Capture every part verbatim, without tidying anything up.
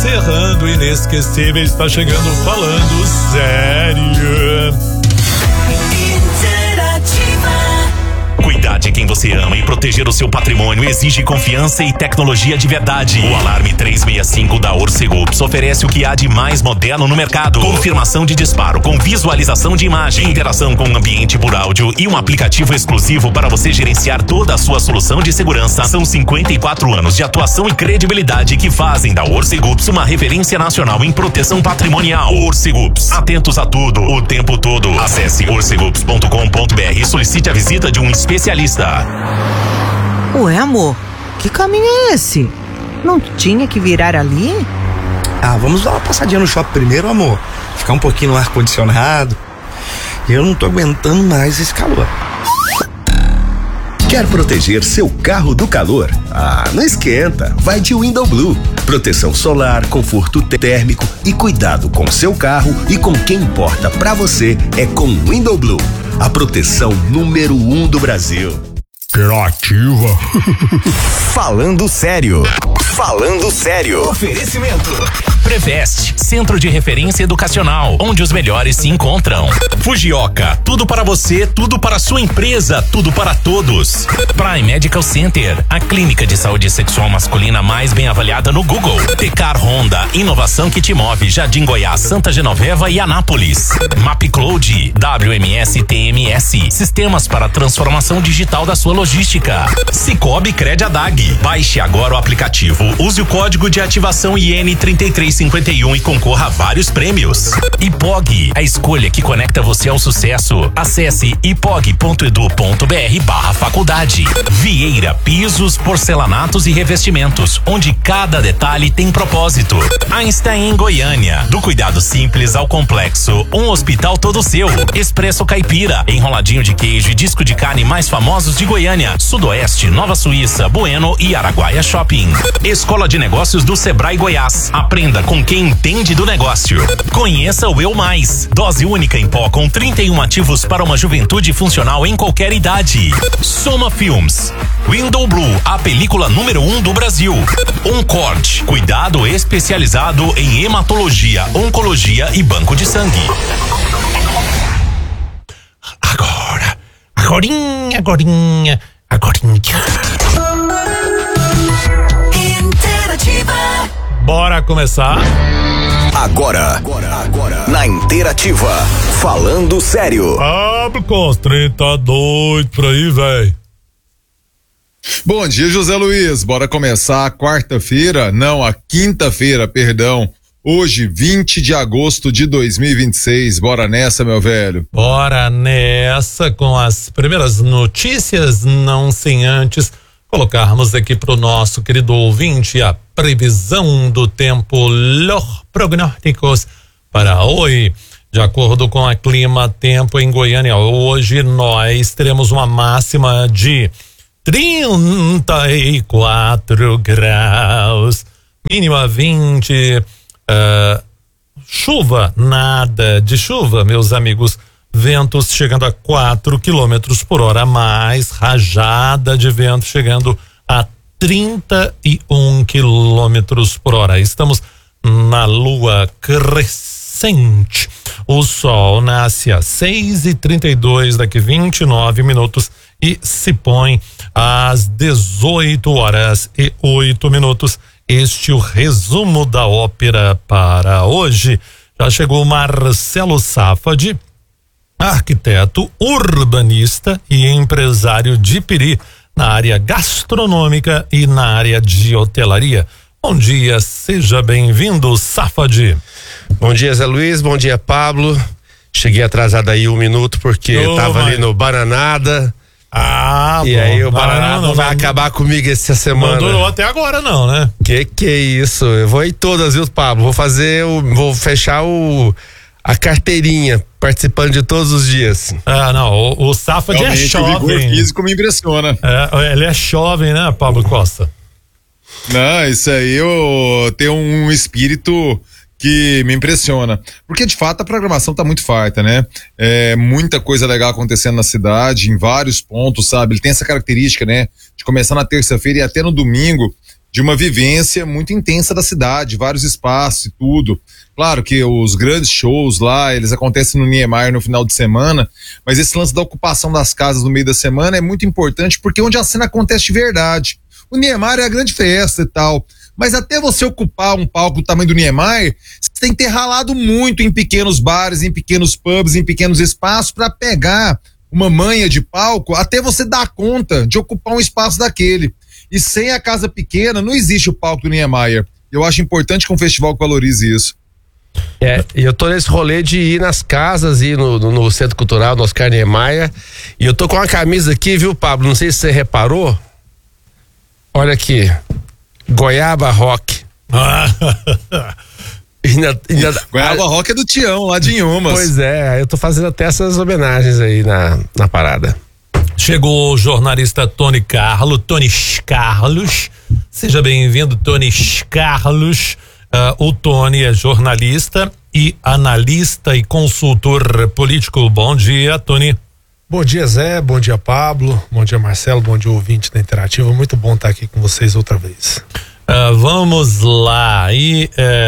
encerrando, inesquecível, está chegando Falando Sério. Cuidar de quem você ama e proteger o seu patrimônio exige confiança e tecnologia de verdade. O Alarme trezentos e sessenta e cinco da Orcegups oferece o que há de mais moderno no mercado. Confirmação de disparo com visualização de imagem, interação com o ambiente por áudio e um aplicativo exclusivo para você gerenciar toda a sua solução de segurança. São cinquenta e quatro anos de atuação e credibilidade que fazem da Orcegups uma referência nacional em proteção patrimonial. Orcegups, atentos a tudo, o tempo todo. Acesse orcegups ponto com ponto br e solicite a visita de um especialista. Ué, amor, que caminho é esse? Não tinha que virar ali? Ah, vamos dar uma passadinha no shopping primeiro, amor. Ficar um pouquinho no ar-condicionado. Eu não tô aguentando mais esse calor. Quer proteger seu carro do calor? Ah, não esquenta, vai de Window Blue. Proteção solar, conforto térmico e cuidado com seu carro e com quem importa pra você é com Window Blue. A proteção número um do Brasil. Criativa. Falando sério. Falando sério. Oferecimento. Prevest, Centro de Referência Educacional, onde os melhores se encontram. Fujioka, tudo para você, tudo para sua empresa, tudo para todos. Prime Medical Center, a clínica de saúde sexual masculina mais bem avaliada no Google. Tecar Honda, inovação que te move, Jardim Goiás, Santa Genoveva e Anápolis. MapCloud, W M S T M S, sistemas para transformação digital da sua logística. Cicobi Cred Adag, baixe agora o aplicativo, use o código de ativação I N trinta e três cinquenta e um e concorra a vários prêmios. Ipog, a escolha que conecta você ao sucesso. Acesse ipog ponto edu ponto br barra faculdade. Vieira Pisos, Porcelanatos e Revestimentos, onde cada detalhe tem propósito. Einstein em Goiânia, do cuidado simples ao complexo, um hospital todo seu. Expresso Caipira, enroladinho de queijo e disco de carne mais famosos de Goiânia, Sudoeste, Nova Suíça, Bueno e Araguaia Shopping. Escola de Negócios do Sebrae Goiás. Aprenda com quem entende do negócio. Conheça o Eu Mais. Dose única em pó com trinta e um ativos para uma juventude funcional em qualquer idade. Soma Films. Window Blue, a película número um do Brasil. Oncord, cuidado especializado em hematologia, oncologia e banco de sangue. Agora, agorinha, agorinha, agorinha. Interativa. Bora começar? Agora, agora, agora, na Interativa, Falando Sério. Abre com os trinta e dois por aí, véi. Bom dia, José Luiz. Bora começar a quarta-feira, não, a quinta-feira, perdão. Hoje, vinte de agosto de dois mil e vinte e seis. Bora nessa, meu velho. Bora nessa com as primeiras notícias, não sem antes colocarmos aqui pro nosso querido ouvinte a previsão do tempo, los prognósticos para hoje. De acordo com a Clima Tempo em Goiânia, hoje nós teremos uma máxima de trinta e quatro graus, mínima vinte, uh, chuva, nada de chuva, meus amigos, ventos chegando a quatro quilômetros por hora, mais rajada de vento chegando a trinta e um quilômetros por hora. Estamos na lua crescente. O sol nasce às seis e trinta e dois, daqui vinte e nove minutos, e se põe às dezoito horas e oito minutos. Este é o resumo da ópera para hoje. Já chegou Marcelo Safadi, arquiteto, urbanista e empresário de Piri, na área gastronômica e na área de hotelaria. Bom dia, seja bem-vindo, Safadi. Bom dia, Zé Luiz, bom dia, Pablo. Cheguei atrasado aí um minuto porque oh, tava mãe. ali no Bananada. Ah, e bom, aí o Bananada não, não vai não, acabar comigo essa semana. Não durou até agora não, né? Que que é isso? Eu vou ir todas, viu, Pablo? Vou fazer o, vou fechar o a carteirinha, participando de todos os dias. Ah, não, o, o Safadi é jovem. O vigor físico me impressiona. É, ele é jovem, né, Pablo Costa? Não, isso aí eu tenho um espírito que me impressiona, porque de fato a programação tá muito farta, né? É muita coisa legal acontecendo na cidade, em vários pontos, sabe? Ele tem essa característica, né? De começar na terça-feira e até no domingo de uma vivência muito intensa da cidade, vários espaços e tudo. Claro que os grandes shows lá, eles acontecem no Niemeyer no final de semana, mas esse lance da ocupação das casas no meio da semana é muito importante porque é onde a cena acontece de verdade. O Niemeyer é a grande festa e tal, mas até você ocupar um palco do tamanho do Niemeyer, você tem que ter ralado muito em pequenos bares, em pequenos pubs, em pequenos espaços para pegar uma manha de palco até você dar conta de ocupar um espaço daquele. E sem a casa pequena, não existe o palco do Niemeyer. Eu acho importante que um festival valorize isso. É, e eu tô nesse rolê de ir nas casas, ir no, no, no Centro Cultural, no Oscar Niemeyer. E eu tô com uma camisa aqui, viu, Pablo? Não sei se você reparou. Olha aqui. Goiaba Rock. Ainda, ainda, Goiaba Rock é do Tião, lá de Inhumas. Pois é, eu tô fazendo até essas homenagens aí na, na parada. Chegou o jornalista Tony Carlos, Tony Carlos. Seja bem-vindo, Tony Carlos. Uh, o Tony é jornalista e analista e consultor político. Bom dia, Tony. Bom dia, Zé. Bom dia, Pablo. Bom dia, Marcelo. Bom dia, ouvinte da Interativa. Muito bom estar aqui com vocês outra vez. Uh, vamos lá. E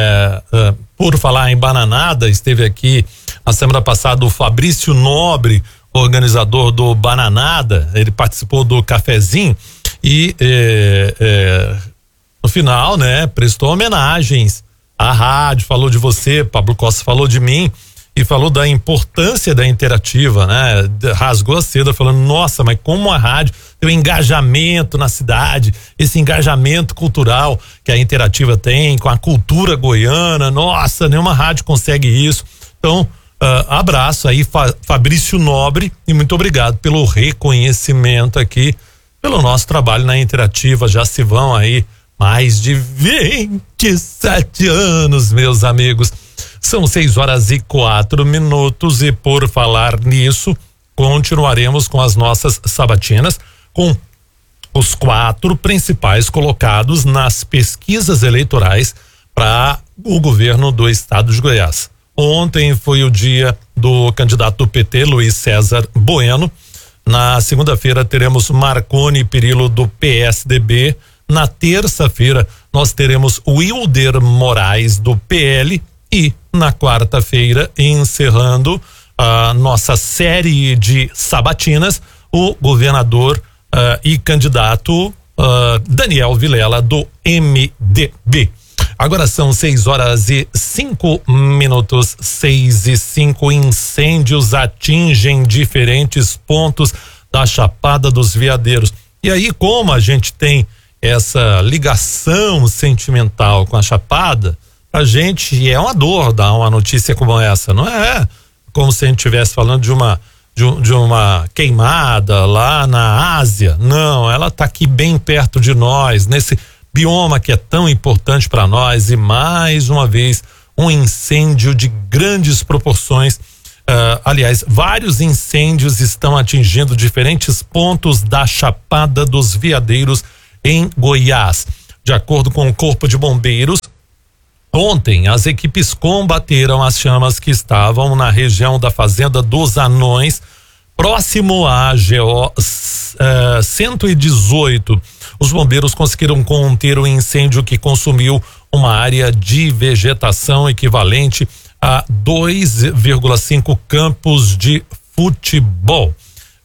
uh, uh, por falar em bananada, esteve aqui na semana passada o Fabrício Nobre, organizador do Bananada. Ele participou do cafezinho e é, é, no final, né, prestou homenagens à rádio, falou de você, Pablo Costa falou de mim e falou da importância da Interativa, né? Rasgou a seda falando, nossa, mas como a rádio tem um engajamento na cidade, esse engajamento cultural que a Interativa tem com a cultura goiana, nossa, nenhuma rádio consegue isso. Então, Uh, abraço aí, Fa- Fabrício Nobre, e muito obrigado pelo reconhecimento aqui, pelo nosso trabalho na Interativa. Já se vão aí mais de vinte e sete anos, meus amigos. São seis horas e quatro minutos e por falar nisso, continuaremos com as nossas sabatinas com os quatro principais colocados nas pesquisas eleitorais para o governo do estado de Goiás. Ontem foi o dia do candidato do P T, Luiz César Bueno. Na segunda-feira teremos Marconi Perillo do P S D B. Na terça-feira nós teremos Wilder Moraes do P L e na quarta-feira, encerrando a nossa série de sabatinas, o governador uh, e candidato uh, Daniel Vilela do M D B. Agora são seis horas e cinco minutos, seis e cinco. Incêndios atingem diferentes pontos da Chapada dos Veadeiros. E aí, como a gente tem essa ligação sentimental com a Chapada, a gente é uma dor dar uma notícia como essa. Não é como se a gente estivesse falando de uma, de, de uma queimada lá na Ásia. Não, ela está aqui bem perto de nós, nesse bioma que é tão importante para nós. E mais uma vez um incêndio de grandes proporções. Uh, aliás, vários incêndios estão atingindo diferentes pontos da Chapada dos Veadeiros em Goiás. De acordo com o Corpo de Bombeiros, ontem as equipes combateram as chamas que estavam na região da Fazenda dos Anões, próximo à G O uh, cento e dezoito. Os bombeiros conseguiram conter o incêndio que consumiu uma área de vegetação equivalente a dois vírgula cinco campos de futebol.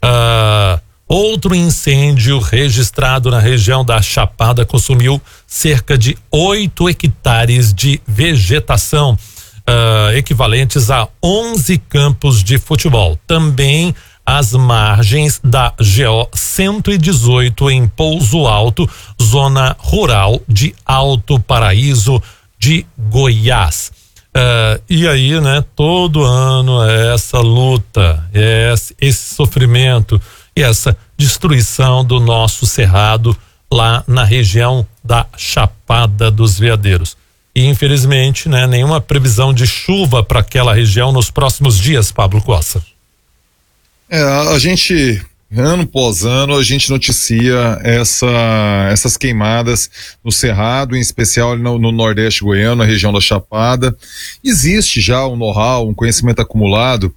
Uh, outro incêndio registrado na região da Chapada consumiu cerca de oito hectares de vegetação, uh, equivalentes a onze campos de futebol. Também às margens da G O cento e dezoito em Pouso Alto, zona rural de Alto Paraíso de Goiás. Uh, e aí, né, todo ano é essa luta, é esse, esse sofrimento e essa destruição do nosso cerrado lá na região da Chapada dos Veadeiros. E infelizmente, né, nenhuma previsão de chuva para aquela região nos próximos dias, Pablo Costa. É, a gente ano após ano a gente noticia essa, essas queimadas no Cerrado, em especial no, no Nordeste goiano, na região da Chapada. Existe já um know-how, um conhecimento acumulado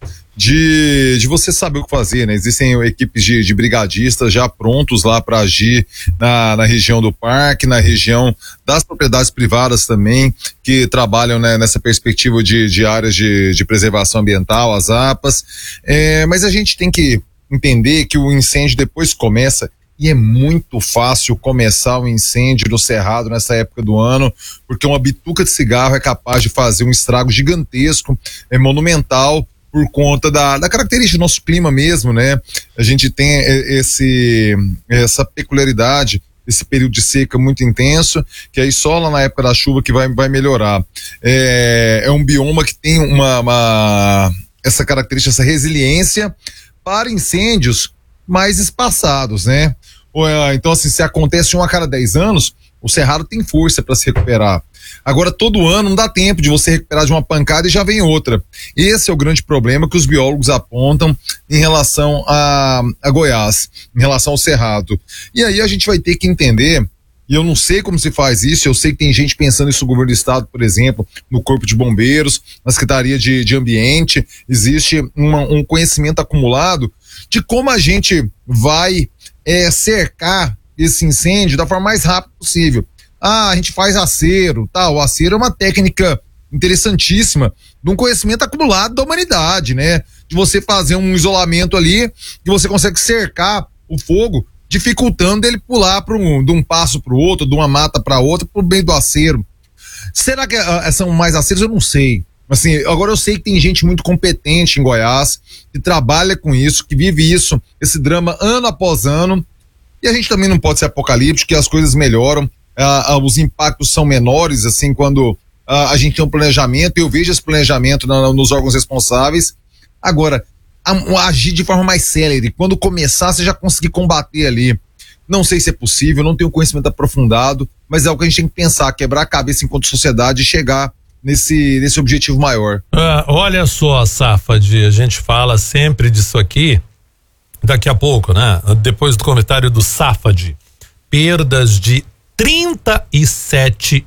de, de você saber o que fazer, né? Existem equipes de, de brigadistas já prontos lá para agir na, na região do parque, na região das propriedades privadas também, que trabalham, né, nessa perspectiva de, de áreas de, de preservação ambiental, as A P As. É, mas a gente tem que entender que o incêndio depois começa, e é muito fácil começar o incêndio no Cerrado nessa época do ano, porque uma bituca de cigarro é capaz de fazer um estrago gigantesco, é monumental, por conta da, da característica do nosso clima mesmo, né? A gente tem esse, essa peculiaridade, esse período de seca muito intenso, que aí só lá na época da chuva que vai, vai melhorar. É, é um bioma que tem uma, uma essa característica, essa resiliência para incêndios mais espaçados, né? Então, assim, se acontece um a cada dez anos, o Cerrado tem força para se recuperar. Agora, todo ano não dá tempo de você recuperar de uma pancada e já vem outra. Esse é o grande problema que os biólogos apontam em relação a, a Goiás, em relação ao Cerrado. E aí a gente vai ter que entender, e eu não sei como se faz isso, eu sei que tem gente pensando isso no governo do estado, por exemplo, no Corpo de Bombeiros, na Secretaria de, de Ambiente, existe uma, um conhecimento acumulado de como a gente vai é, cercar esse incêndio da forma mais rápida possível. Ah, a gente faz acero, tá? O acero é uma técnica interessantíssima de um conhecimento acumulado da humanidade, né? De você fazer um isolamento ali que você consegue cercar o fogo, dificultando ele pular para um, de um passo para o outro, de uma mata para outra, por meio do acero. Será que uh, são mais aceros? Eu não sei. Assim, agora eu sei que tem gente muito competente em Goiás, que trabalha com isso, que vive isso, esse drama ano após ano. E a gente também não pode ser apocalíptico, que as coisas melhoram, ah, ah, os impactos são menores, assim, quando ah, a gente tem um planejamento, eu vejo esse planejamento na, nos órgãos responsáveis. Agora, a, a agir de forma mais célere, quando começar, você já conseguir combater ali. Não sei se é possível, não tenho conhecimento aprofundado, mas é o que a gente tem que pensar, quebrar a cabeça enquanto sociedade e chegar nesse, nesse objetivo maior. Ah, olha só, Safad, a gente fala sempre disso aqui. Daqui a pouco, né? Depois do comentário do Safad, perdas de trinta e sete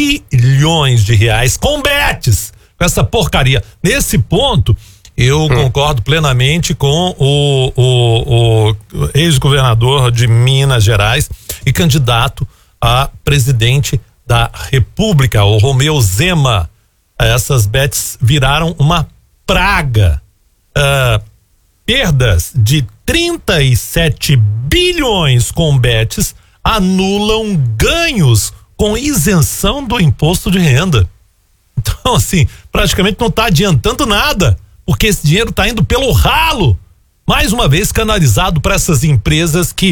bilhões de reais com bets, com essa porcaria. Nesse ponto, eu hum. concordo plenamente com o, o, o ex-governador de Minas Gerais e candidato a presidente da República, o Romeu Zema. Essas bets viraram uma praga. Uh, perdas de trinta e sete bilhões com bets anulam ganhos com isenção do imposto de renda. Então, assim, praticamente não está adiantando nada, porque esse dinheiro está indo pelo ralo, mais uma vez canalizado para essas empresas que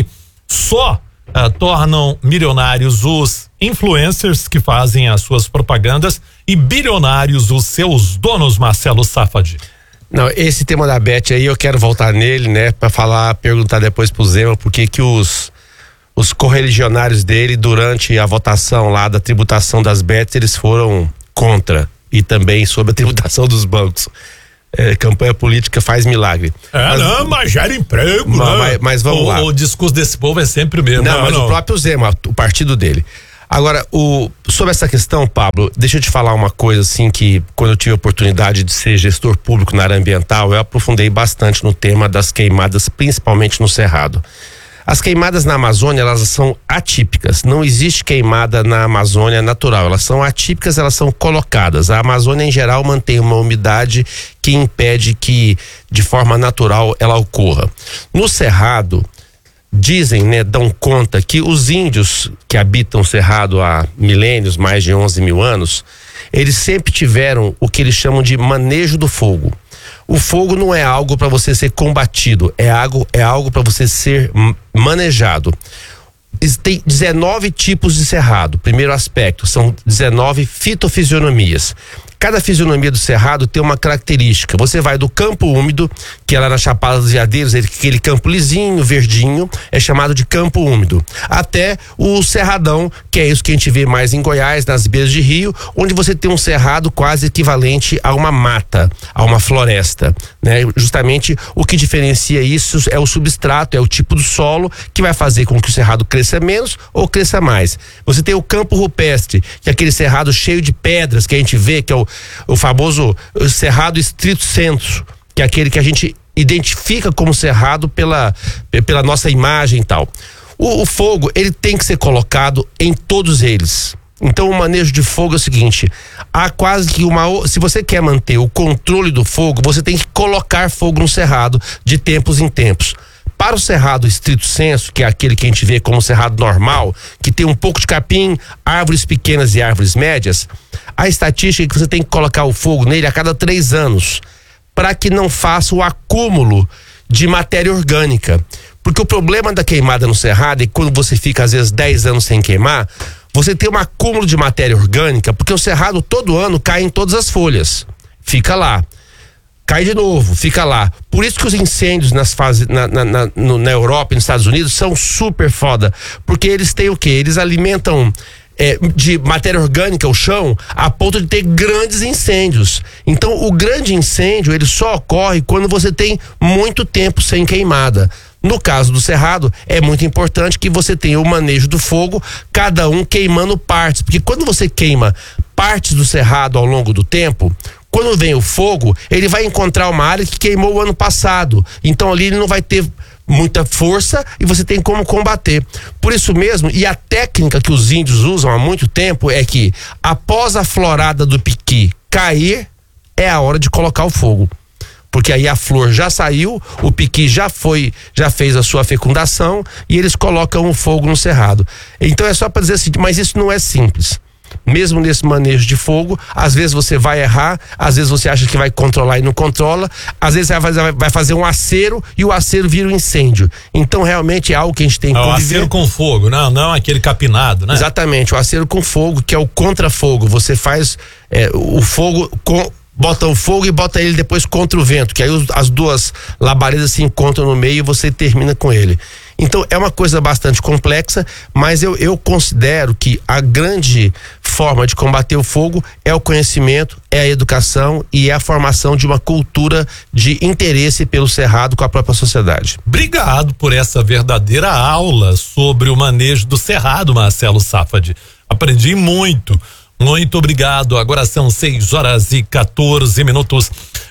só uh, tornam milionários os influencers que fazem as suas propagandas e bilionários os seus donos, Marcelo Safad. Não, esse tema da Bet aí eu quero voltar nele, né, para falar, perguntar depois pro Zema por que que os os correligionários dele durante a votação lá da tributação das bets eles foram contra, e também sobre a tributação dos bancos. É, campanha política faz milagre. É, mas, não, mas gera emprego, mas, né? mas, mas vamos o, lá. O discurso desse povo é sempre o mesmo. Não, não mas não. o próprio Zema, o partido dele. Agora, o, sobre essa questão, Pablo, deixa eu te falar uma coisa assim que quando eu tive a oportunidade de ser gestor público na área ambiental, eu aprofundei bastante no tema das queimadas, principalmente no Cerrado. As queimadas na Amazônia, elas são atípicas, não existe queimada na Amazônia natural, elas são atípicas, elas são colocadas. A Amazônia em geral mantém uma umidade que impede que de forma natural ela ocorra. No Cerrado, dizem, né, dão conta que os índios que habitam o Cerrado há milênios, mais de onze mil anos, eles sempre tiveram o que eles chamam de manejo do fogo. O fogo não é algo para você ser combatido, é algo, é algo para você ser manejado. Tem dezenove tipos de cerrado. Primeiro aspecto, são dezenove fitofisionomias. Cada fisionomia do cerrado tem uma característica. Você vai do campo úmido, que é lá na Chapada dos Veadeiros, aquele campo lisinho, verdinho, é chamado de campo úmido, até o cerradão, que é isso que a gente vê mais em Goiás, nas beiras de rio, onde você tem um cerrado quase equivalente a uma mata, a uma floresta, né? Justamente o que diferencia isso é o substrato, é o tipo do solo que vai fazer com que o cerrado cresça menos ou cresça mais. Você tem o campo rupestre, que é aquele cerrado cheio de pedras que a gente vê, que é o, o famoso cerrado estrito sensu, que é aquele que a gente identifica como cerrado pela, pela nossa imagem e tal. O, o fogo, ele tem que ser colocado em todos eles. Então o manejo de fogo é o seguinte: há quase que uma, se você quer manter o controle do fogo, você tem que colocar fogo no cerrado de tempos em tempos. Para o cerrado estrito sensu, que é aquele que a gente vê como cerrado normal, que tem um pouco de capim, árvores pequenas e árvores médias, a estatística é que você tem que colocar o fogo nele a cada três anos, para que não faça o acúmulo de matéria orgânica. Porque o problema da queimada no cerrado é que quando você fica às vezes dez anos sem queimar, você tem um acúmulo de matéria orgânica, porque o cerrado todo ano cai em todas as folhas. Fica lá. Cai de novo, fica lá. Por isso que os incêndios nas fases, na, na, na, no, na Europa e nos Estados Unidos são super foda. Porque eles têm o quê? Eles alimentam é, de matéria orgânica o chão a ponto de ter grandes incêndios. Então o grande incêndio, ele só ocorre quando você tem muito tempo sem queimada. No caso do cerrado, é muito importante que você tenha o manejo do fogo, cada um queimando partes. Porque quando você queima partes do cerrado ao longo do tempo, quando vem o fogo, ele vai encontrar uma área que queimou o ano passado. Então ali ele não vai ter muita força e você tem como combater. Por isso mesmo, e a técnica que os índios usam há muito tempo é que após a florada do piqui cair, é a hora de colocar o fogo. Porque aí a flor já saiu, o piqui já foi, já fez a sua fecundação e eles colocam o fogo no cerrado. Então é só para dizer assim, mas isso não é simples. Mesmo nesse manejo de fogo, às vezes você vai errar, às vezes você acha que vai controlar e não controla, às vezes você vai fazer, vai fazer um acero e o acero vira um incêndio. Então realmente é algo que a gente tem que conviver. O acero com fogo, não, não aquele capinado, né? Exatamente, o acero com fogo, que é o contra-fogo. Você faz é, o fogo com... bota o fogo e bota ele depois contra o vento, que aí os, as duas labaredas se encontram no meio e você termina com ele. Então é uma coisa bastante complexa, mas eu, eu considero que a grande forma de combater o fogo é o conhecimento, é a educação e é a formação de uma cultura de interesse pelo cerrado com a própria sociedade. Obrigado por essa verdadeira aula sobre o manejo do cerrado, Marcelo Safadi. Aprendi muito. Muito obrigado. Agora são seis horas e quatorze minutos.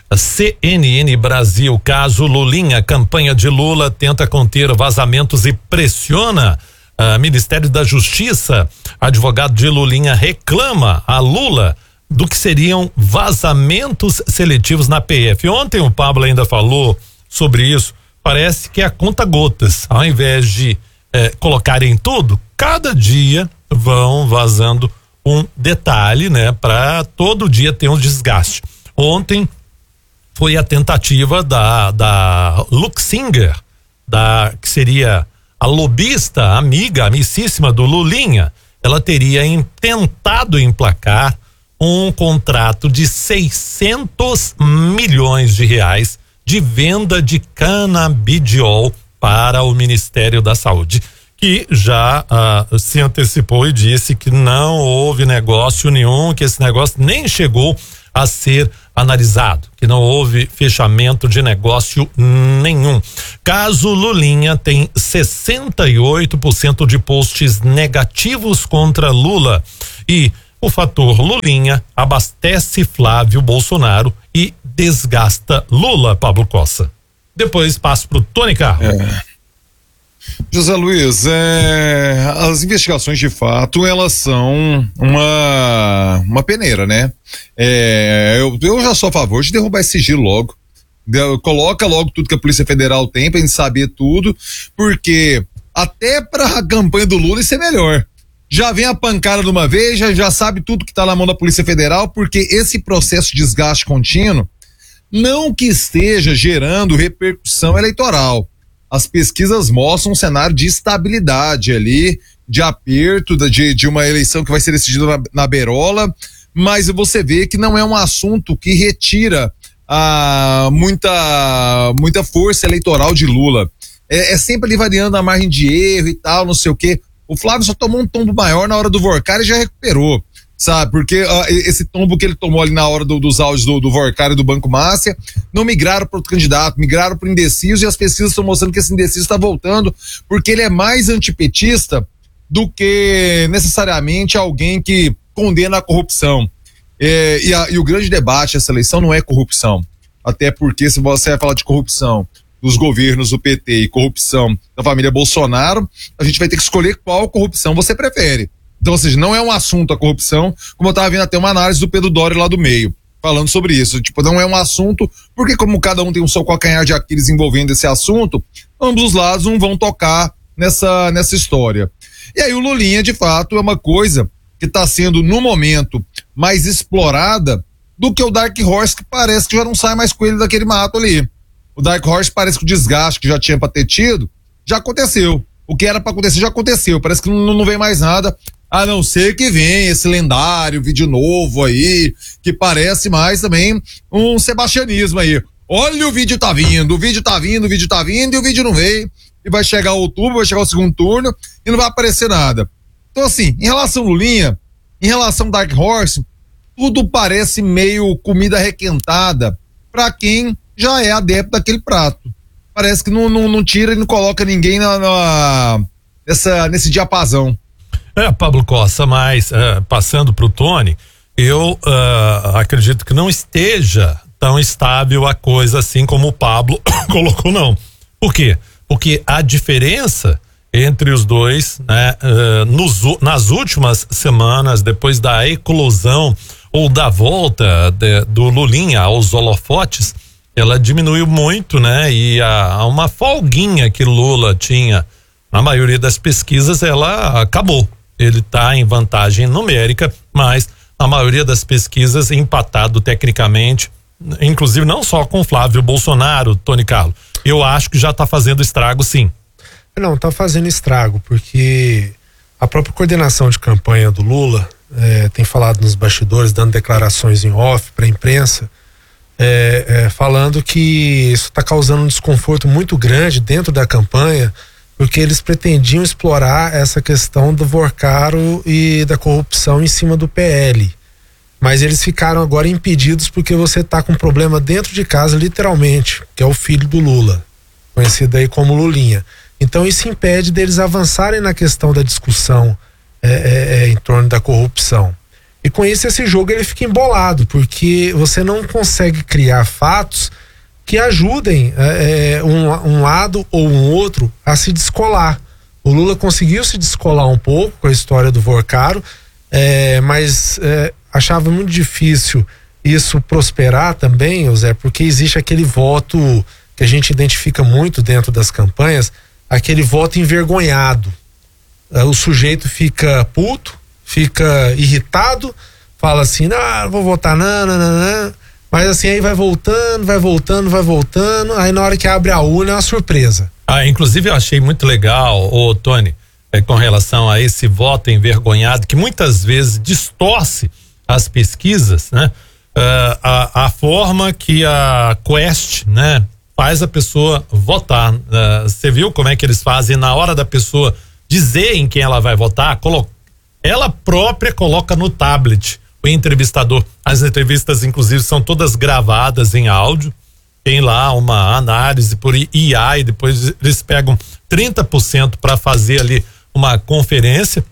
C N N Brasil, caso Lulinha, campanha de Lula tenta conter vazamentos e pressiona uh, Ministério da Justiça. Advogado de Lulinha reclama a Lula do que seriam vazamentos seletivos na P F. Ontem o Pablo ainda falou sobre isso. Parece que é a conta gotas. Ao invés de eh, colocarem tudo, cada dia vão vazando um detalhe, né, para todo dia ter um desgaste. Ontem foi a tentativa da da Luxinger, da que seria a lobista, amiga, amicíssima do Lulinha. Ela teria em, tentado emplacar um contrato de seiscentos milhões de reais de venda de canabidiol para o Ministério da Saúde, que já uh, se antecipou e disse que não houve negócio nenhum, que esse negócio nem chegou a ser analisado, que não houve fechamento de negócio nenhum. Caso Lulinha tem sessenta e oito por cento de posts negativos contra Lula e o fator Lulinha abastece Flávio Bolsonaro e desgasta Lula, Pablo Cossa. Depois passo pro Tony Carro. É. José Luiz, é, as investigações de fato elas são uma uma peneira, né? É, eu, eu já sou a favor de derrubar esse sigilo logo. De, coloca logo tudo que a Polícia Federal tem pra gente saber tudo, porque até pra campanha do Lula isso é melhor. Já vem a pancada de uma vez, já, já sabe tudo que tá na mão da Polícia Federal, porque esse processo de desgaste contínuo não que esteja gerando repercussão eleitoral. As pesquisas mostram um cenário de estabilidade ali, de aperto, de, de uma eleição que vai ser decidida na, na beirola, mas você vê que não é um assunto que retira a, muita, muita força eleitoral de Lula. É, é sempre ali variando a margem de erro e tal, não sei o quê. O Flávio só tomou um tombo maior na hora do Vorcar e já recuperou, sabe? Porque uh, esse tombo que ele tomou ali na hora do, dos áudios do, do Vorcar e do Banco Márcia não migraram para outro candidato, migraram para o indeciso, e as pesquisas estão mostrando que esse indeciso está voltando porque ele é mais antipetista do que necessariamente alguém que condena a corrupção. É, e, a, e o grande debate dessa eleição não é corrupção, até porque se você vai falar de corrupção dos governos do P T e corrupção da família Bolsonaro, a gente vai ter que escolher qual corrupção você prefere. Então, ou seja, não é um assunto a corrupção, como eu estava vendo até uma análise do Pedro Doria lá do meio, falando sobre isso. Tipo, não é um assunto, porque como cada um tem um seu calcanhar de Aquiles envolvendo esse assunto, ambos os lados não vão tocar nessa, nessa história. E aí o Lulinha, de fato, é uma coisa que está sendo, no momento, mais explorada do que o Dark Horse, que parece que já não sai mais coelho daquele mato ali. O Dark Horse parece que o desgaste que já tinha pra ter tido, já aconteceu. O que era pra acontecer já aconteceu. Parece que não, não vem mais nada, a não ser que vem esse lendário vídeo novo aí, que parece mais também um sebastianismo aí. Olha, o vídeo tá vindo, o vídeo tá vindo, o vídeo tá vindo e o vídeo não veio. E vai chegar outubro, vai chegar o segundo turno e não vai aparecer nada. Então, assim, em relação ao Lulinha, em relação ao Dark Horse, tudo parece meio comida requentada pra quem já é adepto daquele prato. Parece que não, não, não tira e não coloca ninguém na, na, nessa, nesse diapasão. É, Pablo Costa, mas uh, passando pro Tony, eu uh, acredito que não esteja tão estável a coisa assim como o Pablo colocou, não. Por quê? Porque a diferença entre os dois, né, uh, nos, nas últimas semanas, depois da eclosão ou da volta de, do Lulinha aos holofotes, ela diminuiu muito, né? E a, a uma folguinha que Lula tinha na maioria das pesquisas, ela acabou. Ele está em vantagem numérica, mas a maioria das pesquisas empatado tecnicamente, inclusive não só com Flávio Bolsonaro, Tony Carlos. Eu acho que já está fazendo estrago, sim. Não, está fazendo estrago, porque a própria coordenação de campanha do Lula é, tem falado nos bastidores, dando declarações em off para a imprensa, É, é, falando que isso está causando um desconforto muito grande dentro da campanha, porque eles pretendiam explorar essa questão do Vorcaro e da corrupção em cima do P L, mas eles ficaram agora impedidos porque você está com um problema dentro de casa, literalmente, que é o filho do Lula, conhecido aí como Lulinha. Então isso impede deles avançarem na questão da discussão é, é, é, em torno da corrupção. E com isso esse jogo ele fica embolado, porque você não consegue criar fatos que ajudem é, um, um lado ou um outro a se descolar. O Lula conseguiu se descolar um pouco com a história do Vorcaro, é, mas é, achava muito difícil isso prosperar também, Zé, porque existe aquele voto que a gente identifica muito dentro das campanhas, aquele voto envergonhado. O sujeito fica puto, fica irritado, fala assim, não, vou votar não, não, não, não. Mas assim, aí vai voltando, vai voltando, vai voltando, aí na hora que abre a urna é uma surpresa. Ah, inclusive eu achei muito legal, ô Tony, é, com relação a esse voto envergonhado, que muitas vezes distorce as pesquisas, né? Uh, a, a forma que a Quest, né, faz a pessoa votar. Você uh, viu como é que eles fazem na hora da pessoa dizer em quem ela vai votar? Colo ela própria coloca no tablet o entrevistador. As entrevistas, inclusive, são todas gravadas em áudio. Tem lá uma análise por I A e depois eles pegam trinta por cento para fazer ali uma conferência.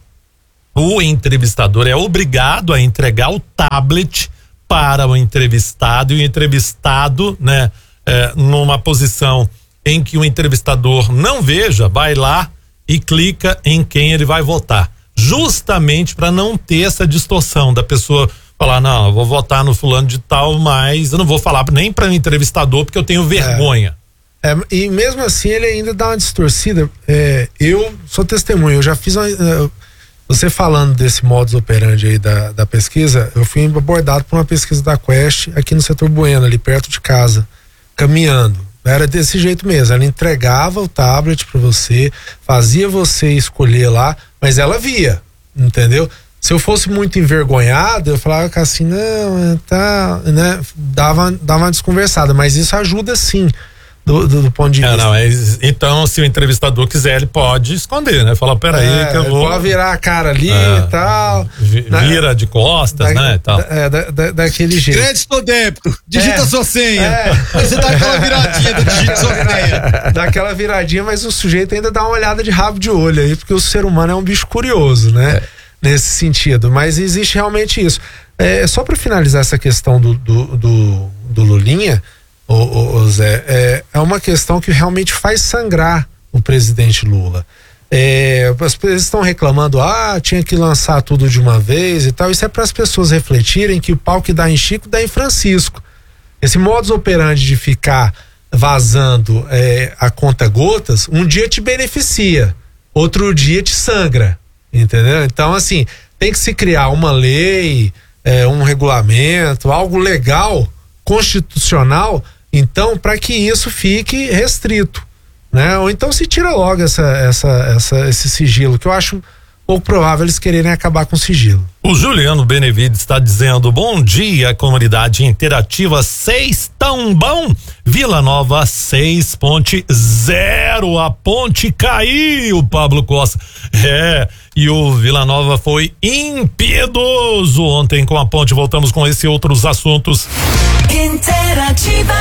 O entrevistador é obrigado a entregar o tablet para o entrevistado, e o entrevistado, né, é, numa posição em que o entrevistador não veja, vai lá e clica em quem ele vai votar, justamente para não ter essa distorção da pessoa falar, não, eu vou votar no fulano de tal, mas eu não vou falar nem para o entrevistador porque eu tenho vergonha. É, é, e mesmo assim ele ainda dá uma distorcida. É, eu sou testemunho, eu já fiz uma, uh, você falando desse modus operandi aí da, da pesquisa, eu fui abordado por uma pesquisa da Quest aqui no setor Bueno, ali perto de casa, caminhando. Era desse jeito mesmo, ela entregava o tablet para você, fazia você escolher lá, mas ela via, entendeu? Se eu fosse muito envergonhado, eu falava assim, não, tá, né? Dava, dava uma desconversada, mas isso ajuda sim. Do, do, do ponto de vista. É, não, é, então, se o entrevistador quiser, ele pode esconder, né? Falar, peraí, é, que eu vou. Pode virar a cara ali é, e tal. Vira na, de costas, da, né? E tal. Da, é, da, da, daquele jeito. Crédito ou débito? Digita é, sua senha. É. Você dá aquela viradinha do digita sua senha. Dá aquela viradinha, mas o sujeito ainda dá uma olhada de rabo de olho aí, porque o ser humano é um bicho curioso, né? É. Nesse sentido. Mas existe realmente isso. É, só para finalizar essa questão do, do, do, do Lulinha. Ô, ô, ô Zé, é, é uma questão que realmente faz sangrar o presidente Lula. É, as pessoas estão reclamando, ah, tinha que lançar tudo de uma vez e tal. Isso é para as pessoas refletirem que o pau que dá em Chico dá em Francisco. Esse modus operandi de ficar vazando é, a conta gotas, um dia te beneficia, outro dia te sangra, entendeu? Então, assim, tem que se criar uma lei, é, um regulamento, algo legal, constitucional, então, para que isso fique restrito, né? Ou então se tira logo essa, essa, essa, esse sigilo, que eu acho pouco provável eles quererem acabar com o sigilo. O Juliano Benevides está dizendo, bom dia, comunidade interativa, seis tão bom, Vila Nova seis ponto zero, a ponte caiu, Pablo Costa. É, e o Vila Nova foi impiedoso ontem com a ponte. Voltamos com esse e outros assuntos. Interativa.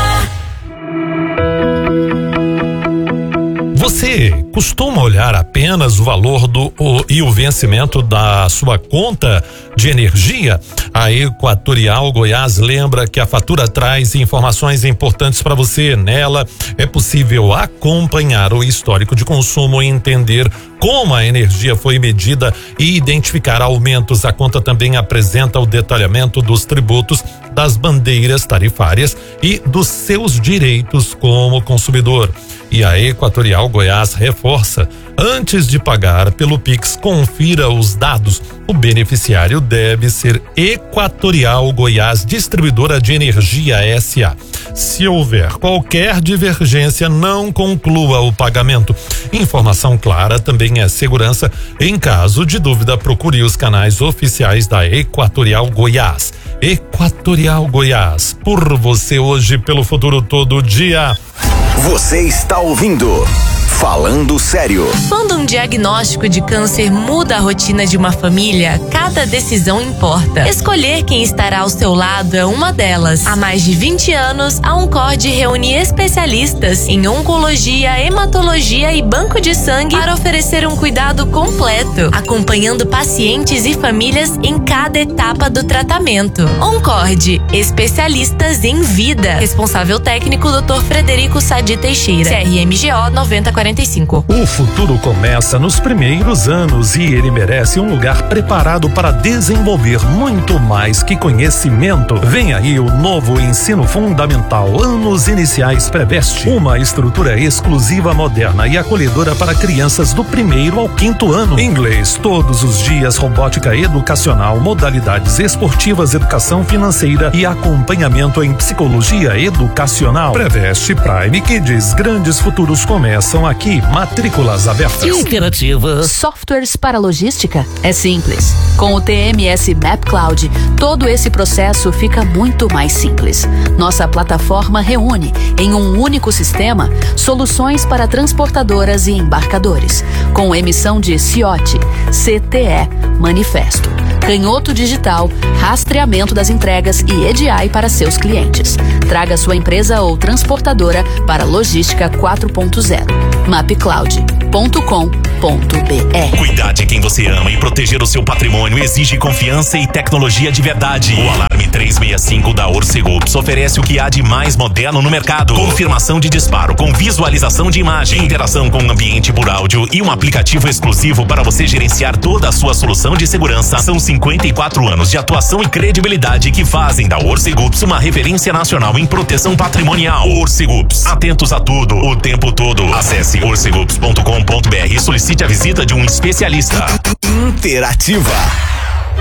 Você costuma olhar apenas o valor do o, e o vencimento da sua conta de energia? A Equatorial Goiás lembra que a fatura traz informações importantes para você. Nela é possível acompanhar o histórico de consumo e entender como a energia foi medida e identificar aumentos. A conta também apresenta o detalhamento dos tributos, das bandeiras tarifárias e dos seus direitos como consumidor. E a Equatorial Goiás reforça: antes de pagar pelo Pix, confira os dados. O beneficiário deve ser Equatorial Goiás, distribuidora de energia S A. Se houver qualquer divergência, não conclua o pagamento. Informação clara também é segurança. Em caso de dúvida, procure os canais oficiais da Equatorial Goiás. Equatorial Goiás, por você hoje, pelo futuro todo dia. Você está ouvindo Falando Sério. Quando um diagnóstico de câncer muda a rotina de uma família, cada decisão importa. Escolher quem estará ao seu lado é uma delas. Há mais de vinte anos, a Oncord reúne especialistas em oncologia, hematologia e banco de sangue para oferecer um cuidado completo, acompanhando pacientes e famílias em cada etapa do tratamento. Oncord, especialistas em vida. Responsável técnico doutor Frederico Sadi Teixeira, C R M G O noventa quarenta e cinco. O futuro começa nos primeiros anos e ele merece um lugar preparado para desenvolver muito mais que conhecimento. Vem aí o novo ensino fundamental, anos iniciais Preveste, uma estrutura exclusiva, moderna e acolhedora para crianças do primeiro ao quinto ano. Inglês todos os dias, robótica educacional, modalidades esportivas, educação financeira e acompanhamento em psicologia educacional. Preveste Prime Kids, grandes futuros começam aqui. Matrículas abertas. Interativa. Softwares para logística? É simples. Com o T M S Map Cloud, todo esse processo fica muito mais simples. Nossa plataforma reúne, em um único sistema, soluções para transportadoras e embarcadores, com emissão de C I O T, C T E, Manifesto, canhoto digital, rastreamento das entregas e E D I para seus clientes. Traga sua empresa ou transportadora para Logística quatro ponto zero. mapcloud ponto com ponto b r. Cuidar de quem você ama e proteger o seu patrimônio exige confiança e tecnologia de verdade. O Alarme trezentos e sessenta e cinco da Orcegups oferece o que há de mais moderno no mercado. Confirmação de disparo com visualização de imagem, interação com o ambiente por áudio e um aplicativo exclusivo para você gerenciar toda a sua solução de segurança. São cinquenta e quatro anos de atuação e credibilidade que fazem da Orcegups uma referência nacional em proteção patrimonial. Orcegups, atentos a tudo, o tempo todo. Acesse orcegups ponto com ponto b r e solicite a visita de um especialista. Interativa.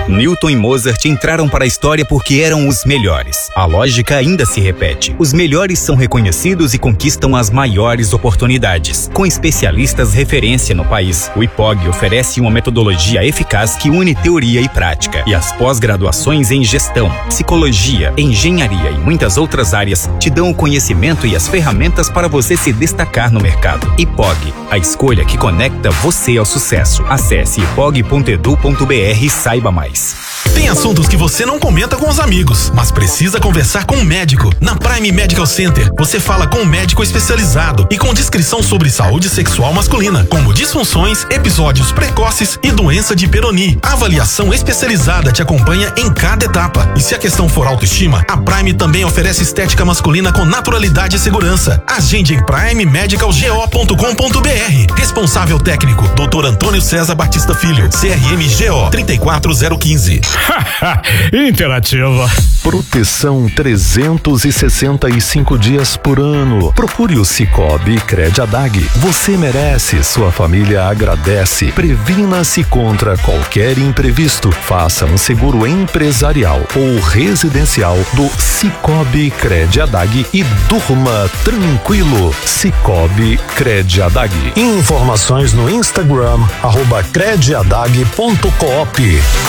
Newton e Mozart entraram para a história porque eram os melhores. A lógica ainda se repete. Os melhores são reconhecidos e conquistam as maiores oportunidades. Com especialistas referência no país, o I P O G oferece uma metodologia eficaz que une teoria e prática. E as pós-graduações em gestão, psicologia, engenharia e muitas outras áreas te dão o conhecimento e as ferramentas para você se destacar no mercado. I P O G, a escolha que conecta você ao sucesso. Acesse ipog ponto edu ponto br e saiba mais. Tem assuntos que você não comenta com os amigos, mas precisa conversar com um médico. Na Prime Medical Center, você fala com um médico especializado e com descrição sobre saúde sexual masculina, como disfunções, episódios precoces e doença de Peyronie. A avaliação especializada te acompanha em cada etapa. E se a questão for autoestima, a Prime também oferece estética masculina com naturalidade e segurança. Agende em prime medical go ponto com ponto br. Responsável técnico, doutor Antônio César Batista Filho, C R M G O três quatro zero um cinco. Interativa. Proteção trezentos e sessenta e cinco dias por ano. Procure o Cicobi Crediadag. Você merece, sua família agradece. Previna-se contra qualquer imprevisto. Faça um seguro empresarial ou residencial do Cicobi Crediadag e durma tranquilo. Cicobi Crediadag. Informações no Instagram, arroba crediadag ponto coop.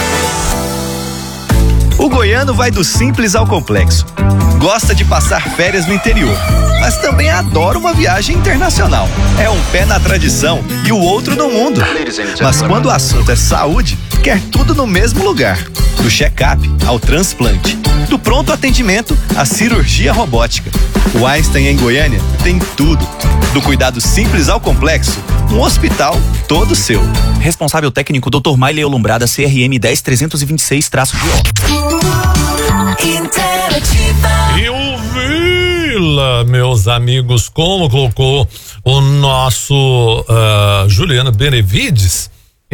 O goiano vai do simples ao complexo. Gosta de passar férias no interior, mas também adora uma viagem internacional. É um pé na tradição e o outro no mundo. Mas quando o assunto é saúde, quer tudo no mesmo lugar. Do check-up ao transplante, do pronto atendimento à cirurgia robótica. O Einstein em Goiânia tem tudo. Do cuidado simples ao complexo, um hospital todo seu. Responsável técnico doutor Maile Olumbrada, C R M dez trezentos e vinte e seis traço G O. E o Vila, meus amigos, como colocou o nosso uh, Juliano Benevides,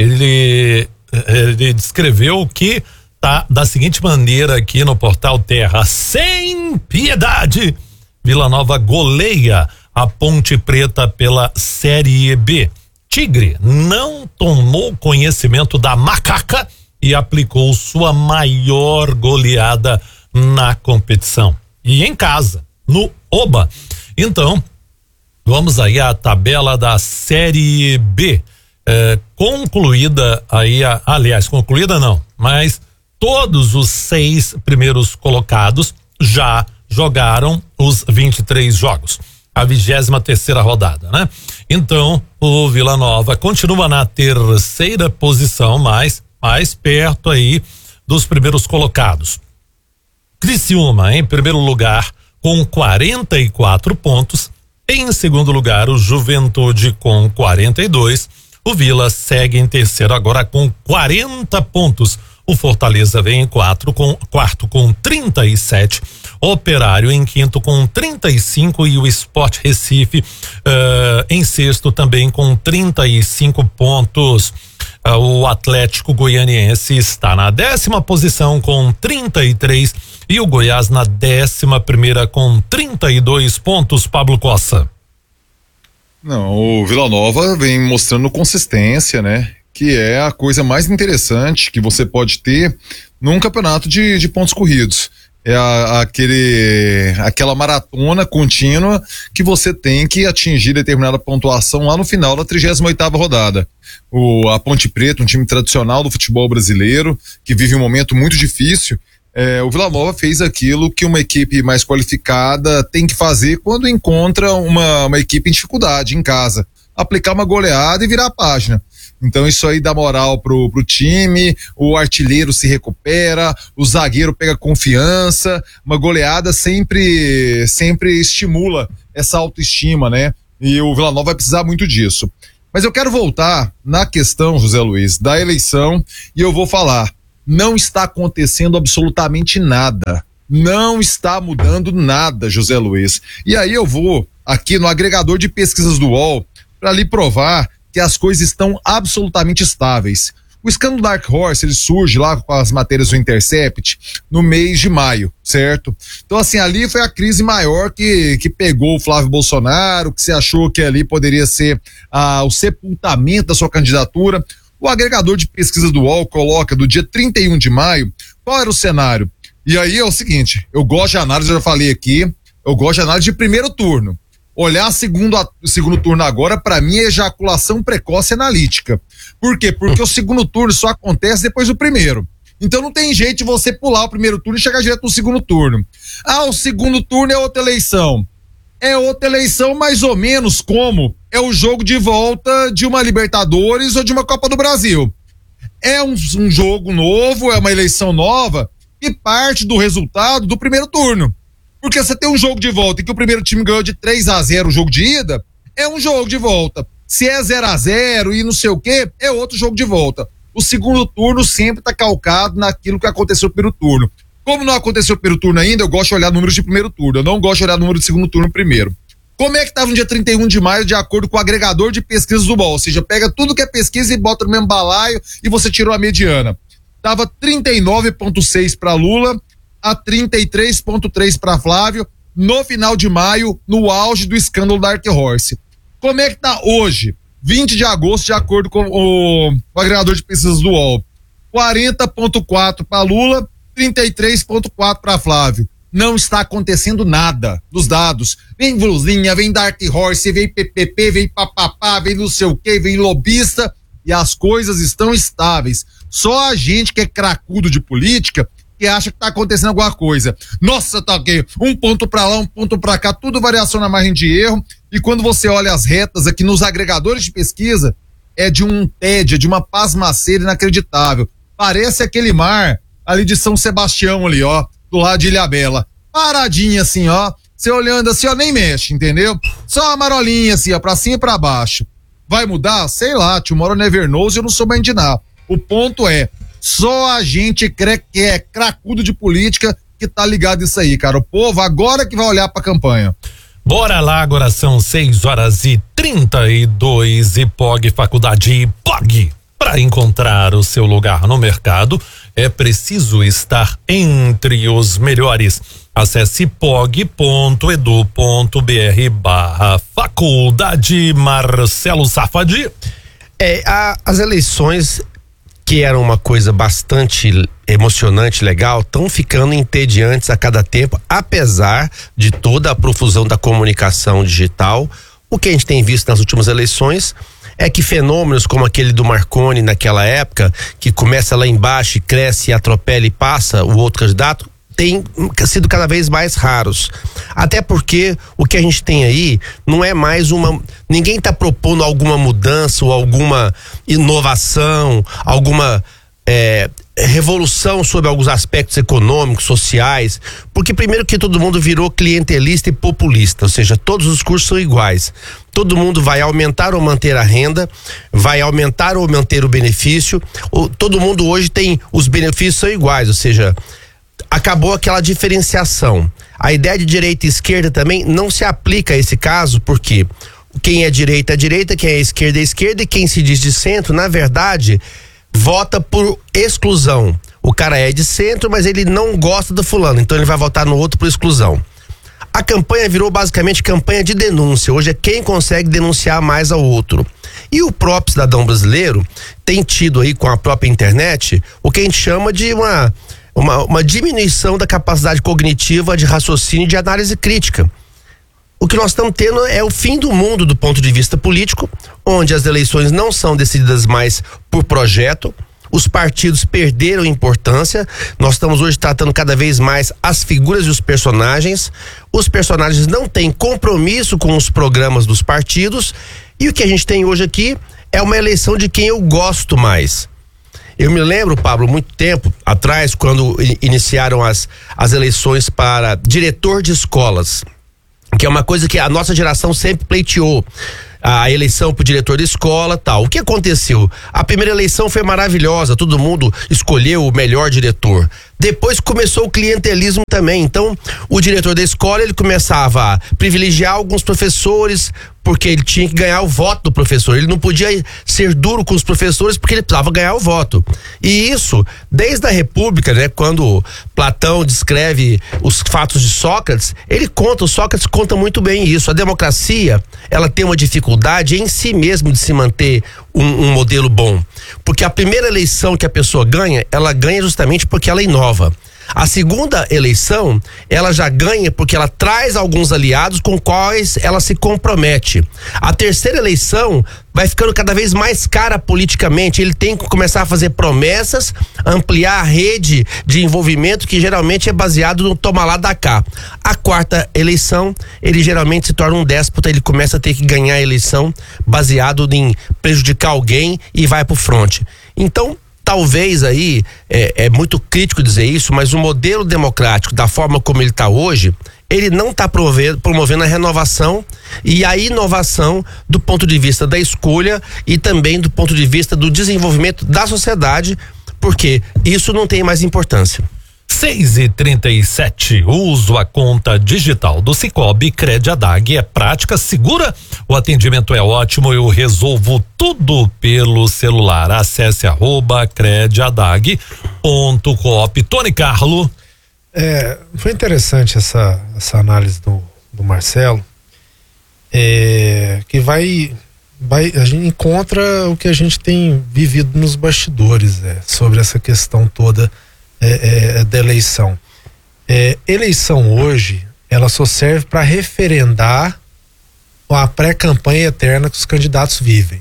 ele, ele descreveu que tá da seguinte maneira aqui no portal Terra: sem piedade, Vila Nova goleia a Ponte Preta pela Série B. Tigre não tomou conhecimento da macaca e aplicou sua maior goleada na competição. E em casa, no Oba. Então, vamos aí à tabela da Série B. É, concluída aí, a, aliás, concluída não, mas todos os seis primeiros colocados já jogaram os vinte e três jogos. A vigésima terceira rodada, né? Então, o Vila Nova continua na terceira posição, mas mais perto aí dos primeiros colocados. Criciúma em primeiro lugar com quarenta e quatro pontos. Em segundo lugar, o Juventude com quarenta e dois. O Vila segue em terceiro agora com quarenta pontos. O Fortaleza vem em quatro com, quarto com trinta e sete. Operário em quinto com trinta e cinco e o Sport Recife uh, em sexto também com trinta e cinco pontos. Uh, o Atlético Goianiense está na décima posição com trinta e três e o Goiás na décima primeira com trinta e dois pontos. Pablo Costa. Não, o Vila Nova vem mostrando consistência, né? Que é a coisa mais interessante que você pode ter num campeonato de, de pontos corridos. É a, aquele, aquela maratona contínua que você tem que atingir determinada pontuação lá no final da trigésima oitava rodada. O, a Ponte Preta, um time tradicional do futebol brasileiro, que vive um momento muito difícil, é, o Vila Nova fez aquilo que uma equipe mais qualificada tem que fazer quando encontra uma, uma equipe em dificuldade em casa. Aplicar uma goleada e virar a página. Então isso aí dá moral pro, pro time, o artilheiro se recupera, o zagueiro pega confiança, uma goleada sempre, sempre estimula essa autoestima, né? E o Vila Nova vai precisar muito disso. Mas eu quero voltar na questão, José Luiz, da eleição, e eu vou falar, não está acontecendo absolutamente nada. Não está mudando nada, José Luiz. E aí eu vou aqui no agregador de pesquisas do U O L para lhe provar que as coisas estão absolutamente estáveis. O escândalo Dark Horse, ele surge lá com as matérias do Intercept no mês de maio, certo? Então assim, ali foi a crise maior que, que pegou o Flávio Bolsonaro, que se achou que ali poderia ser ah, o sepultamento da sua candidatura. O agregador de pesquisas do U O L coloca do dia trinta e um de maio, qual era o cenário? E aí é o seguinte, eu gosto de análise, eu já falei aqui, eu gosto de análise de primeiro turno. Olhar segundo, a, segundo turno agora, para mim, é ejaculação precoce analítica. Por quê? Porque o segundo turno só acontece depois do primeiro. Então não tem jeito de você pular o primeiro turno e chegar direto no segundo turno. Ah, o segundo turno é outra eleição. É outra eleição mais ou menos como é o jogo de volta de uma Libertadores ou de uma Copa do Brasil. É um, um jogo novo, é uma eleição nova e parte do resultado do primeiro turno. Porque você tem um jogo de volta e que o primeiro time ganhou de três a zero o jogo de ida, é um jogo de volta. Se é zero a zero e não sei o quê, é outro jogo de volta. O segundo turno sempre está calcado naquilo que aconteceu no primeiro turno. Como não aconteceu no primeiro turno ainda, eu gosto de olhar números de primeiro turno. Eu não gosto de olhar número de segundo turno primeiro. Como é que estava no dia trinta e um de maio, de acordo com o agregador de pesquisas do U O L? Ou seja, pega tudo que é pesquisa e bota no mesmo balaio e você tirou a mediana. Tava trinta e nove vírgula seis para Lula, a trinta e três vírgula três para Flávio, no final de maio, no auge do escândalo da Dark Horse. Como é que tá hoje, vinte de agosto, de acordo com o, o agregador de pesquisas do U O L? quarenta vírgula quatro para Lula, trinta e três vírgula quatro para Flávio. Não está acontecendo nada dos dados. Vem Blusinha, vem Dark Horse, vem P P P, vem papapá, vem não sei o que, vem lobista, e as coisas estão estáveis. Só a gente que é cracudo de política que acha que tá acontecendo alguma coisa. Nossa, tá aqui, um ponto pra lá, um ponto pra cá, tudo variação na margem de erro, e quando você olha as retas aqui nos agregadores de pesquisa, é de um tédio, de uma pasmaceira inacreditável. Parece aquele mar ali de São Sebastião ali, ó, do lado de Ilhabela. Paradinha assim, ó, você olhando assim, ó, nem mexe, entendeu? Só uma marolinha assim, ó, pra cima e pra baixo. Vai mudar? Sei lá, tomorrow never knows, eu não sou bem de nada. O ponto é, só a gente crê que é cracudo de política que tá ligado isso aí, cara. O povo agora que vai olhar pra campanha. Bora lá, agora são seis horas e trinta e dois, e P O G, Faculdade I P O G. Para encontrar o seu lugar no mercado, é preciso estar entre os melhores. Acesse pog.edu.br barra faculdade. Marcelo Safadi. É, a, as eleições, que eram uma coisa bastante emocionante, legal, estão ficando entediantes a cada tempo, apesar de toda a profusão da comunicação digital. O que a gente tem visto nas últimas eleições é que fenômenos como aquele do Marconi naquela época, que começa lá embaixo e cresce, atropela e passa o outro candidato, tem sido cada vez mais raros. Até porque o que a gente tem aí não é mais uma... Ninguém está propondo alguma mudança ou alguma inovação, alguma é, revolução sobre alguns aspectos econômicos, sociais, porque primeiro que todo mundo virou clientelista e populista, ou seja, todos os cursos são iguais. Todo mundo vai aumentar ou manter a renda, vai aumentar ou manter o benefício, ou, todo mundo hoje tem, os benefícios são iguais, ou seja, acabou aquela diferenciação. A ideia de direita e esquerda também não se aplica a esse caso, porque quem é direita é direita, quem é esquerda é esquerda, e quem se diz de centro, na verdade, vota por exclusão. O cara é de centro, mas ele não gosta do fulano, então ele vai votar no outro por exclusão. A campanha virou basicamente campanha de denúncia. Hoje é quem consegue denunciar mais ao outro. E o próprio cidadão brasileiro tem tido aí com a própria internet o que a gente chama de uma, uma, uma diminuição da capacidade cognitiva de raciocínio e de análise crítica. O que nós estamos tendo é o fim do mundo do ponto de vista político, onde as eleições não são decididas mais por projeto. Os partidos perderam importância. Nós estamos hoje tratando cada vez mais as figuras e os personagens. Os personagens não têm compromisso com os programas dos partidos. E o que a gente tem hoje aqui é uma eleição de quem eu gosto mais. Eu me lembro, Pablo, muito tempo atrás, quando iniciaram as, as eleições para diretor de escolas, que é uma coisa que a nossa geração sempre pleiteou. A eleição pro diretor de escola, tal. O que aconteceu? A primeira eleição foi maravilhosa, todo mundo escolheu o melhor diretor. Depois começou o clientelismo também. Então, o diretor da escola, ele começava a privilegiar alguns professores, porque ele tinha que ganhar o voto do professor. Ele não podia ser duro com os professores porque ele precisava ganhar o voto. E isso, desde a República, né, quando Platão descreve os fatos de Sócrates, ele conta, o Sócrates conta muito bem isso. A democracia, ela tem uma dificuldade em si mesmo de se manter um, um modelo bom. Porque a primeira eleição que a pessoa ganha, ela ganha justamente porque ela inova. A segunda eleição, ela já ganha porque ela traz alguns aliados com quais ela se compromete. A terceira eleição vai ficando cada vez mais cara politicamente. Ele tem que começar a fazer promessas, ampliar a rede de envolvimento que geralmente é baseado no toma lá da cá. A quarta eleição, ele geralmente se torna um déspota, ele começa a ter que ganhar a eleição baseado em prejudicar alguém e vai pro fronte. Então, talvez aí, é, é muito crítico dizer isso, mas o modelo democrático, da forma como ele está hoje, ele não está promovendo a renovação e a inovação do ponto de vista da escolha e também do ponto de vista do desenvolvimento da sociedade, porque isso não tem mais importância. seis e trinta e sete, uso a conta digital do Sicoob Cred Adag é prática, segura, o atendimento é ótimo, eu resolvo tudo pelo celular. Acesse arroba crediadag ponto coop. Tony Carlo. É, foi interessante essa, essa análise do, do Marcelo, é, que vai, vai, a gente encontra o que a gente tem vivido nos bastidores, é, sobre essa questão toda É, é, da eleição. É, eleição hoje, ela só serve para referendar a pré-campanha eterna que os candidatos vivem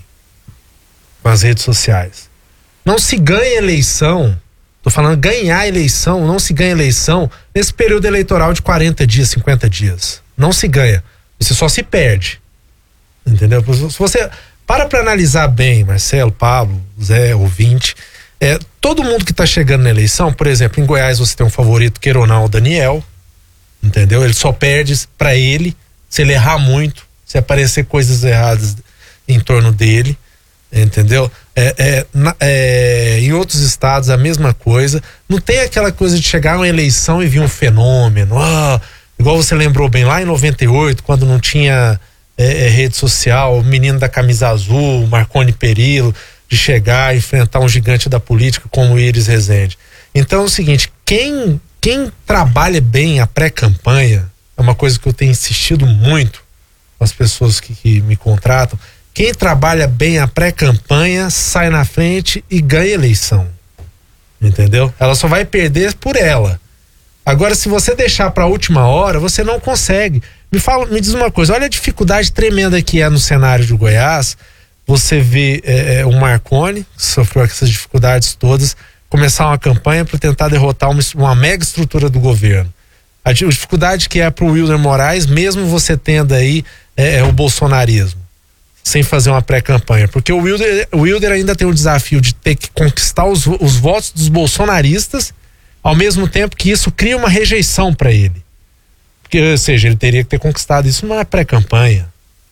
com as redes sociais. Não se ganha eleição, tô falando ganhar eleição, não se ganha eleição nesse período eleitoral de quarenta dias, cinquenta dias. Não se ganha. Você só se perde. Entendeu? Se você para para analisar bem, Marcelo, Pablo, Zé, ouvinte, É, todo mundo que tá chegando na eleição, por exemplo, em Goiás você tem um favorito, queira ou não, o Daniel, entendeu? Ele só perde pra ele se ele errar muito, se aparecer coisas erradas em torno dele, entendeu? É, é, na, é, em outros estados a mesma coisa. Não tem aquela coisa de chegar a uma eleição e vir um fenômeno, ah, igual você lembrou bem lá em noventa e oito, quando não tinha é, é, rede social, o menino da camisa azul, o Marconi Perillo, de chegar e enfrentar um gigante da política como o Iris Rezende. Então é o seguinte, quem, quem trabalha bem a pré-campanha, é uma coisa que eu tenho insistido muito com as pessoas que, que me contratam, quem trabalha bem a pré-campanha sai na frente e ganha eleição, entendeu? Ela só vai perder por ela. Agora, se você deixar para a última hora, você não consegue. Me fala, me diz uma coisa, olha a dificuldade tremenda que é no cenário de Goiás. Você vê é, o Marconi, que sofreu essas dificuldades todas, começar uma campanha para tentar derrotar uma, uma mega estrutura do governo. A dificuldade que é para o Wilder Moraes, mesmo você tendo aí é, é, o bolsonarismo, sem fazer uma pré-campanha. Porque o Wilder, o Wilder ainda tem o desafio de ter que conquistar os, os votos dos bolsonaristas, ao mesmo tempo que isso cria uma rejeição para ele. Porque, ou seja, ele teria que ter conquistado isso numa pré-campanha.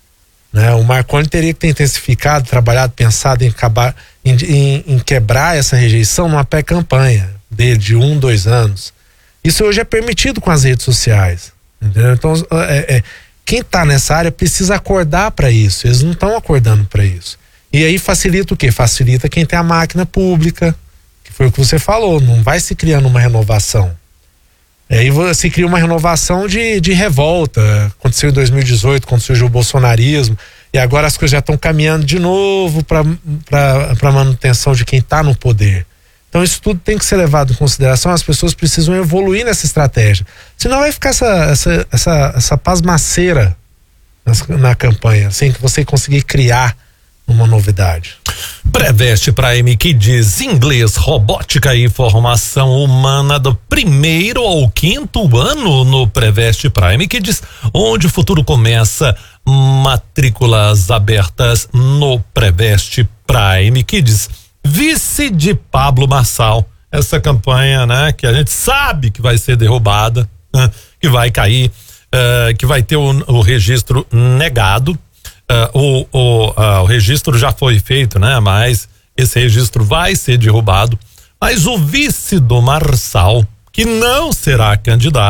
Né? O Marconi teria que ter intensificado, trabalhado, pensado em, acabar, em, em, em quebrar essa rejeição numa pré-campanha dele de um, dois anos. Isso hoje é permitido com as redes sociais. Entendeu? Então, é, é, quem está nessa área precisa acordar para isso. Eles não estão acordando para isso. E aí facilita o quê? Facilita quem tem a máquina pública, que foi o que você falou, não vai se criando uma renovação. Aí se cria uma renovação de, de revolta. Aconteceu em dois mil e dezoito, quando surgiu o bolsonarismo, e agora as coisas já estão caminhando de novo para a manutenção de quem está no poder. Então isso tudo tem que ser levado em consideração. As pessoas precisam evoluir nessa estratégia, senão vai ficar essa, essa, essa, essa pasmaceira na, na campanha, sem que você conseguir criar uma novidade. Preveste Prime Kids, inglês, robótica e formação humana do primeiro ao quinto ano no Preveste Prime Kids, onde o futuro começa. Matrículas abertas no Preveste Prime Kids. Vice de Pablo Marçal, essa campanha, né, que a gente sabe que vai ser derrubada, né, que vai cair, uh, que vai ter o, o registro negado. Uh, o, o, uh, o registro já foi feito, né? Mas esse registro vai ser derrubado. Mas o vice do Marçal, que não será candidato,